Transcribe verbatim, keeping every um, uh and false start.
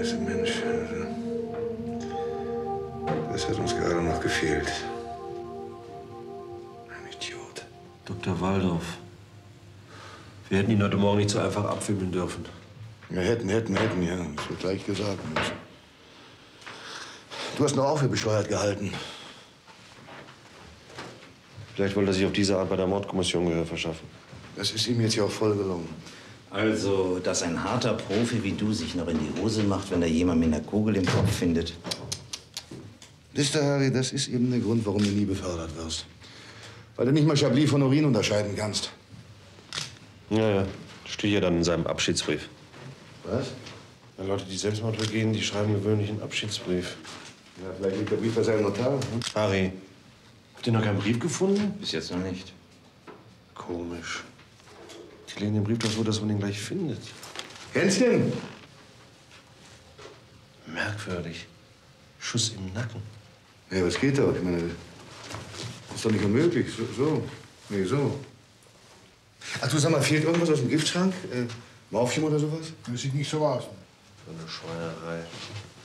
Scheiße, Mensch. Das hat uns gerade noch gefehlt. Ein Idiot. Doktor Waldorf. Wir hätten ihn heute Morgen nicht so einfach abwimmeln dürfen. Wir hätten, hätten, hätten, ja. Das wird gleich gesagt. Mensch. Du hast noch auch für bescheuert gehalten. Vielleicht wollte er sich auf diese Art bei der Mordkommission Gehör verschaffen. Das ist ihm jetzt ja auch voll gelungen. Also, dass ein harter Profi wie du sich noch in die Hose macht, wenn er jemand mit einer Kugel im Kopf findet. Wisst ihr, Harry, das ist eben der Grund, warum du nie befördert wirst. Weil du nicht mal Chablis von Urin unterscheiden kannst. Ja, ja. Steht ja dann in seinem Abschiedsbrief. Was? Ja, Leute, die Selbstmord begehen, die schreiben gewöhnlich einen Abschiedsbrief. Ja, vielleicht liegt der Brief bei seinem Notar. Hm? Harry, habt ihr noch keinen Brief gefunden? Bis jetzt noch nicht. Komisch. Die legen den Brief doch so, dass man ihn gleich findet. Hänschen! Merkwürdig. Schuss im Nacken. Ja, was geht doch? Ich meine, das ist doch nicht unmöglich. So, so. Nee, so. Ach du, sag mal, fehlt irgendwas aus dem Giftschrank? Äh, Morphium oder sowas? Das sieht nicht so aus. So eine Schweinerei.